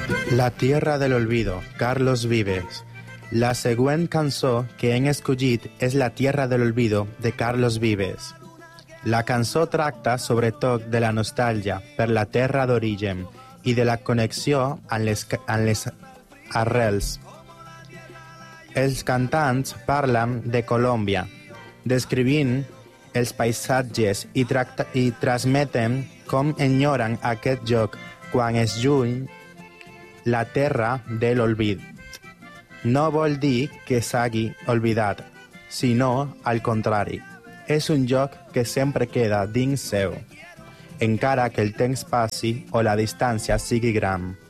La Tierra de l'Olvido, Carlos Vives. La següent cançó que hem escollit és La Tierra de l'Olvido, de Carlos Vives. La cançó tracta sobretot de la nostàlgia per la terra d'origen i de la connexió amb les arrels. Els cantants parlen de Colòmbia, descrivint els paisatges i transmeten com enyoren aquest lloc quan es lluny la terra de l'olvid. No vol dir que s'hagi oblidat, sinó al contrari. És un lloc que sempre queda dins seu, encara que el temps passi o la distància sigui gran.